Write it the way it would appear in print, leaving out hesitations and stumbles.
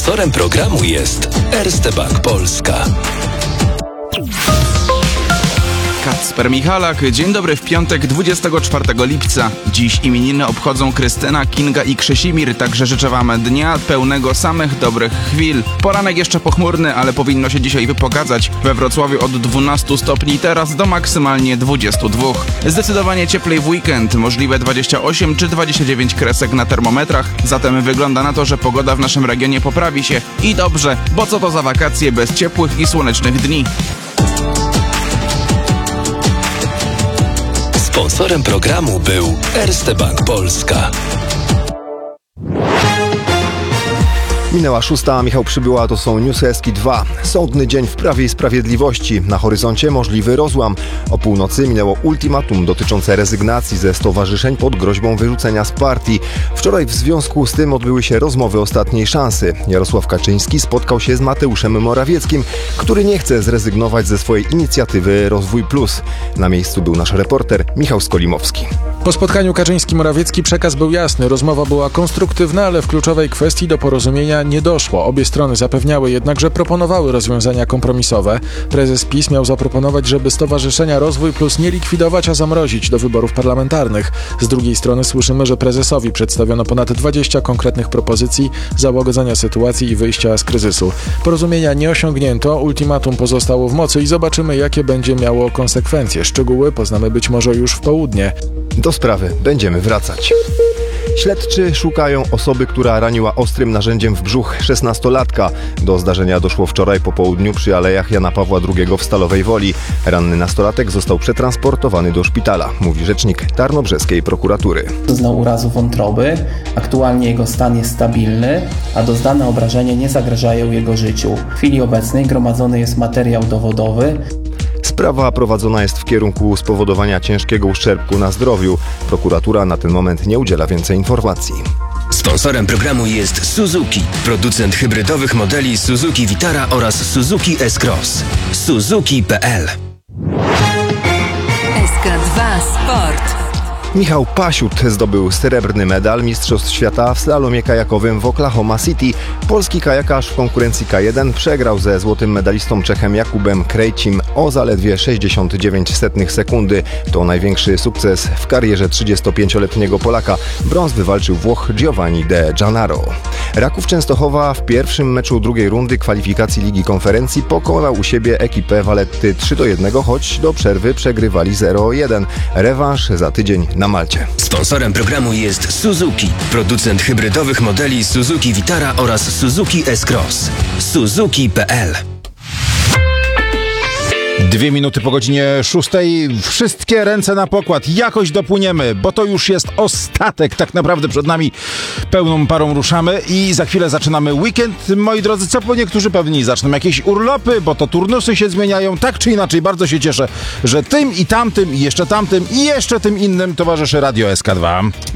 Sponsorem programu jest Erste Bank Polska. Kacper Michalak, dzień dobry w piątek 24 lipca. Dziś imieniny obchodzą Krystyna, Kinga i Krzesimir, także życzę wam dnia pełnego samych dobrych chwil. Poranek jeszcze pochmurny, ale powinno się dzisiaj wypogadzać. We Wrocławiu od 12 stopni teraz do maksymalnie 22. Zdecydowanie cieplej w weekend, możliwe 28 czy 29 kresek na termometrach, zatem wygląda na to, że pogoda w naszym regionie poprawi się i dobrze, bo co to za wakacje bez ciepłych i słonecznych dni. Sponsorem programu był Erste Bank Polska. Minęła 6, Michał Przybyła, to są Newsy Eski 2. Sądny dzień w Prawie i Sprawiedliwości. Na horyzoncie możliwy rozłam. O północy minęło ultimatum dotyczące rezygnacji ze stowarzyszeń pod groźbą wyrzucenia z partii. Wczoraj w związku z tym odbyły się rozmowy ostatniej szansy. Jarosław Kaczyński spotkał się z Mateuszem Morawieckim, który nie chce zrezygnować ze swojej inicjatywy Rozwój Plus. Na miejscu był nasz reporter Michał Skolimowski. Po spotkaniu Kaczyński-Morawiecki przekaz był jasny. Rozmowa była konstruktywna, ale w kluczowej kwestii do porozumienia nie doszło. Obie strony zapewniały jednak, że proponowały rozwiązania kompromisowe. Prezes PiS miał zaproponować, żeby Stowarzyszenia Rozwój Plus nie likwidować, a zamrozić do wyborów parlamentarnych. Z drugiej strony słyszymy, że prezesowi przedstawiono ponad 20 konkretnych propozycji załagodzenia sytuacji i wyjścia z kryzysu. Porozumienia nie osiągnięto, ultimatum pozostało w mocy i zobaczymy, jakie będzie miało konsekwencje. Szczegóły poznamy być może już w południe. Do sprawy będziemy wracać. Śledczy szukają osoby, która raniła ostrym narzędziem w brzuch 16-latka. Do zdarzenia doszło wczoraj po południu przy Alejach Jana Pawła II w Stalowej Woli. Ranny nastolatek został przetransportowany do szpitala, mówi rzecznik tarnobrzeskiej prokuratury. Doznał urazu wątroby, aktualnie jego stan jest stabilny, a doznane obrażenia nie zagrażają jego życiu. W chwili obecnej gromadzony jest materiał dowodowy. Sprawa prowadzona jest w kierunku spowodowania ciężkiego uszczerbku na zdrowiu. Prokuratura na ten moment nie udziela więcej informacji. Sponsorem programu jest Suzuki, producent hybrydowych modeli Suzuki Vitara oraz Suzuki S-Cross. Suzuki.pl. SK2 Sport. Michał Pasiut zdobył srebrny medal Mistrzostw Świata w slalomie kajakowym w Oklahoma City. Polski kajakarz w konkurencji K1 przegrał ze złotym medalistą Czechem Jakubem Krejcim o zaledwie 0,69 sekundy. To największy sukces w karierze 35-letniego Polaka. Brąz wywalczył Włoch Giovanni De Giannaro. Raków Częstochowa w pierwszym meczu drugiej rundy kwalifikacji Ligi Konferencji pokonał u siebie ekipę Valetty 3-1, choć do przerwy przegrywali 0-1. Rewanż za tydzień na Malcie. Sponsorem programu jest Suzuki, producent hybrydowych modeli Suzuki Vitara oraz Suzuki S-Cross. Suzuki.pl. 2 minuty po godzinie 6. Wszystkie ręce na pokład. Jakoś dopłyniemy, bo to już jest ostatek. Tak naprawdę przed nami pełną parą ruszamy i za chwilę zaczynamy weekend. Moi drodzy, co po niektórzy pewnie zaczną jakieś urlopy, bo to turnusy się zmieniają. Tak czy inaczej, bardzo się cieszę, że tym i tamtym i jeszcze tamtym i jeszcze tym innym towarzyszy Radio SK2.